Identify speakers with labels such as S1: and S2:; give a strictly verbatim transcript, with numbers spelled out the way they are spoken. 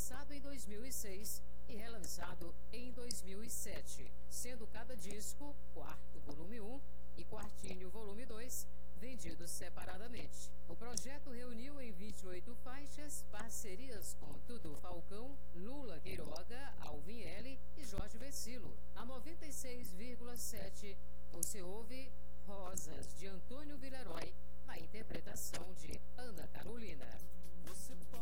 S1: lançado em dois mil e seis e relançado em dois mil e sete, sendo cada disco, Quarto volume um e Quartinho volume dois, vendidos separadamente. O projeto reuniu em vinte e oito faixas parcerias com Dudu Falcão, Lula Queiroga, Alvin L e Jorge Vecilo. A noventa e seis vírgula sete você ouve Rosas, de Antônio Villeroy, na interpretação de Ana Carolina.